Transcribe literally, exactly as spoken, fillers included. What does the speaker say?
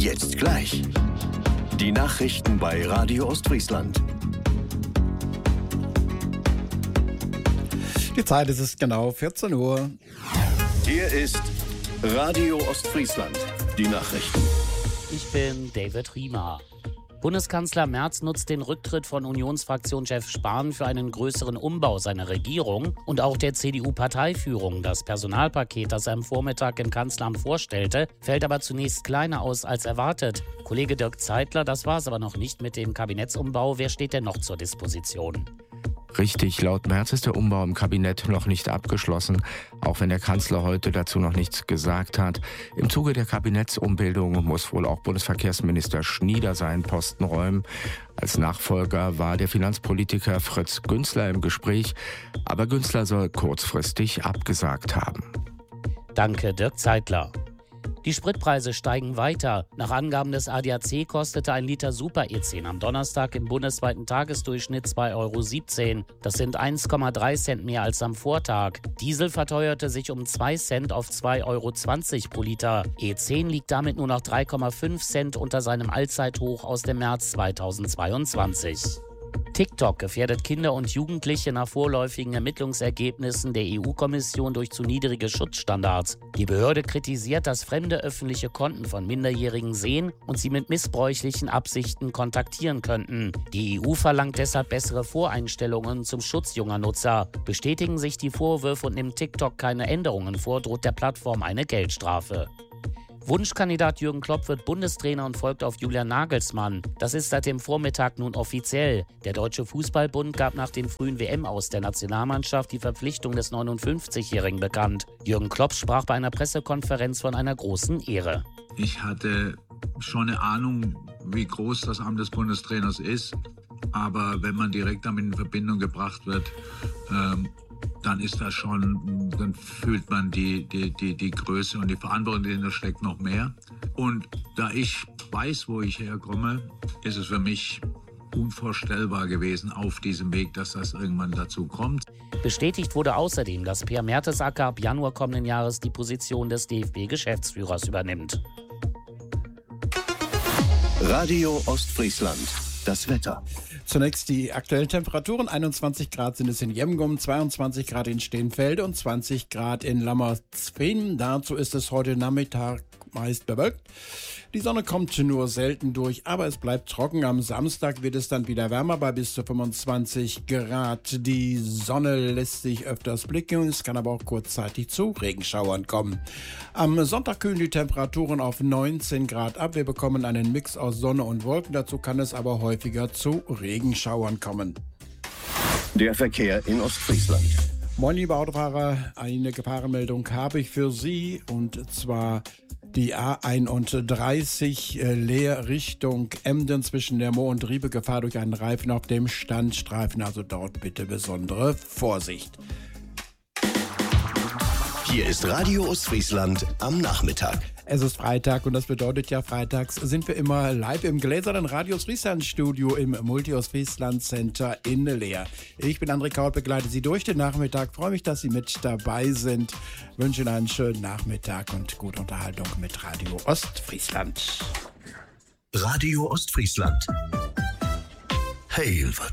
Jetzt gleich. Die Nachrichten bei Radio Ostfriesland. Die Zeit ist es genau vierzehn Uhr. Hier ist Radio Ostfriesland. Die Nachrichten. Ich bin David Riemer. Bundeskanzler Merz nutzt den Rücktritt von Unionsfraktionschef Spahn für einen größeren Umbau seiner Regierung und auch der C D U-Parteiführung. Das Personalpaket, das er am Vormittag im Kanzleramt vorstellte, fällt aber zunächst kleiner aus als erwartet. Kollege Dirk Zeitler, das war es aber noch nicht mit dem Kabinettsumbau. Wer steht denn noch zur Disposition? Richtig, laut Merz ist der Umbau im Kabinett noch nicht abgeschlossen, auch wenn der Kanzler heute dazu noch nichts gesagt hat. Im Zuge der Kabinettsumbildung muss wohl auch Bundesverkehrsminister Schnieder seinen Posten räumen. Als Nachfolger war der Finanzpolitiker Fritz Günzler im Gespräch, aber Günzler soll kurzfristig abgesagt haben. Danke, Dirk Zeitler. Die Spritpreise steigen weiter. Nach Angaben des A D A C kostete ein Liter Super E zehn am Donnerstag im bundesweiten Tagesdurchschnitt zwei Euro siebzehn. Das sind eins Komma drei Cent mehr als am Vortag. Diesel verteuerte sich um zwei Cent auf zwei Euro zwanzig pro Liter. E zehn liegt damit nur noch drei Komma fünf Cent unter seinem Allzeithoch aus dem März zweitausendzweiundzwanzig. TikTok gefährdet Kinder und Jugendliche nach vorläufigen Ermittlungsergebnissen der E U-Kommission durch zu niedrige Schutzstandards. Die Behörde kritisiert, dass Fremde öffentliche Konten von Minderjährigen sehen und sie mit missbräuchlichen Absichten kontaktieren könnten. Die E U verlangt deshalb bessere Voreinstellungen zum Schutz junger Nutzer. Bestätigen sich die Vorwürfe und nimmt TikTok keine Änderungen vor, droht der Plattform eine Geldstrafe. Wunschkandidat Jürgen Klopp wird Bundestrainer und folgt auf Julian Nagelsmann. Das ist seit dem Vormittag nun offiziell. Der Deutsche Fußballbund gab nach dem frühen W M-Aus der Nationalmannschaft die Verpflichtung des neunundfünfzigjährigen bekannt. Jürgen Klopp sprach bei einer Pressekonferenz von einer großen Ehre. Ich hatte schon eine Ahnung, wie groß das Amt des Bundestrainers ist. Aber wenn man direkt damit in Verbindung gebracht wird, ähm, dann ist das schon, dann fühlt man die, die, die, die Größe und die Verantwortung, die dahinter steckt, noch mehr. Und da ich weiß, wo ich herkomme, ist es für mich unvorstellbar gewesen auf diesem Weg, dass das irgendwann dazu kommt. Bestätigt wurde außerdem, dass Per Mertesacker ab Januar kommenden Jahres die Position des D F B-Geschäftsführers übernimmt. Radio Ostfriesland. Das Wetter. Zunächst die aktuellen Temperaturen. einundzwanzig Grad sind es in Jemgum, zweiundzwanzig Grad in Steenfelde und zwanzig Grad in Lammertsveen. Dazu ist es heute Nachmittag meist bewölkt. Die Sonne kommt nur selten durch, aber es bleibt trocken. Am Samstag wird es dann wieder wärmer bei bis zu fünfundzwanzig Grad. Die Sonne lässt sich öfters blicken, es kann aber auch kurzzeitig zu Regenschauern kommen. Am Sonntag kühlen die Temperaturen auf neunzehn Grad ab. Wir bekommen einen Mix aus Sonne und Wolken. Dazu kann es aber häufiger zu Regenschauern kommen. Der Verkehr in Ostfriesland. Moin, liebe Autofahrer, eine Gefahrenmeldung habe ich für Sie, und zwar die A einunddreißig äh, leer Richtung Emden zwischen der Moor und Riebe, Gefahr durch einen Reifen auf dem Standstreifen, also dort bitte besondere Vorsicht. Hier ist Radio Ostfriesland am Nachmittag. Es ist Freitag und das bedeutet ja, freitags sind wir immer live im gläsernen Radio Ostfriesland Studio im Multi-Ostfriesland Center in Leer. Ich bin André Kaut, begleite Sie durch den Nachmittag. Freue mich, dass Sie mit dabei sind. Wünsche Ihnen einen schönen Nachmittag und gute Unterhaltung mit Radio Ostfriesland. Radio Ostfriesland. Hey, was